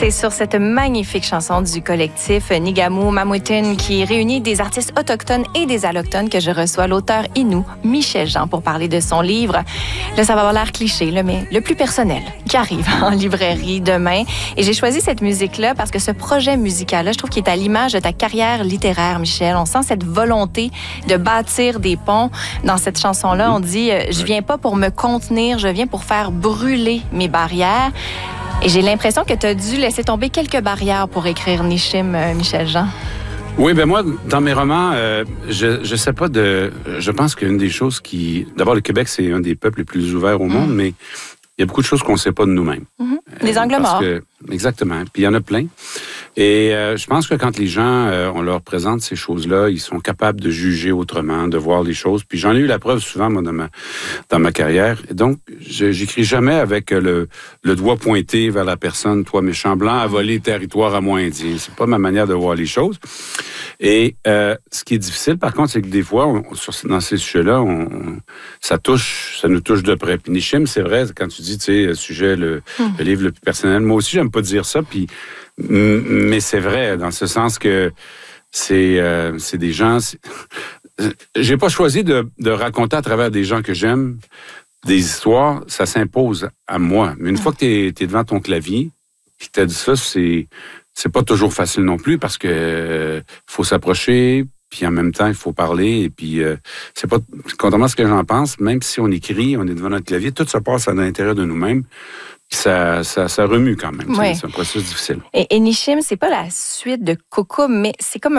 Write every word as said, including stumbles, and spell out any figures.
C'est sur cette magnifique chanson du collectif Nigamu Mamoutin qui réunit des artistes autochtones et des allochtones que je reçois l'auteur Innu, Michel Jean, pour parler de son livre. Là, ça va avoir l'air cliché, là, mais le plus personnel, qui arrive en librairie demain. Et j'ai choisi cette musique-là parce que ce projet musical-là, je trouve qu'il est à l'image de ta carrière littéraire, Michel. On sent cette volonté de bâtir des ponts. Dans cette chanson-là, on dit « Je viens pas pour me contenir, je viens pour faire brûler mes barrières ». Et j'ai l'impression que tu as dû laisser tomber quelques barrières pour écrire Nishim, euh, Michel Jean. Oui, ben moi, dans mes romans, euh, je je sais pas de... Je pense qu'une des choses qui... D'abord, le Québec, c'est un des peuples les plus ouverts au monde, mmh. mais il y a beaucoup de choses qu'on ne sait pas de nous-mêmes. Mmh. Les angles euh, morts. Que, exactement. Puis il y en a plein. Et euh, je pense que quand les gens, euh, on leur présente ces choses-là, ils sont capables de juger autrement, de voir les choses. Puis j'en ai eu la preuve souvent, moi, dans ma, dans ma carrière. Et donc, je, j'écris jamais avec le, le doigt pointé vers la personne, toi, méchant blanc, à voler territoire à moi indien. C'est pas ma manière de voir les choses. Et euh, ce qui est difficile, par contre, c'est que des fois, on, sur, dans ces sujets-là, on, on, ça touche, ça nous touche de près. Puis Nishim, c'est vrai, quand tu dis, tu sais, le sujet, le, mmh. le livre le plus personnel, moi aussi, j'aime pas dire ça, puis mais c'est vrai, dans ce sens que c'est, euh, c'est des gens... C'est... J'ai pas choisi de, de raconter à travers des gens que j'aime des histoires, ça s'impose à moi. Mais une fois que t'es, t'es devant ton clavier, puis t'as dit ça, c'est, c'est pas toujours facile non plus parce que euh, faut s'approcher, puis en même temps, il faut parler, et puis euh, c'est pas... Contrairement à ce que j'en pense, même si on écrit, on est devant notre clavier, tout se passe à l'intérieur de nous-mêmes. Ça, ça, ça remue quand même. Oui. C'est un processus difficile. Et, et Nishim, c'est pas la suite de Coco, mais c'est comme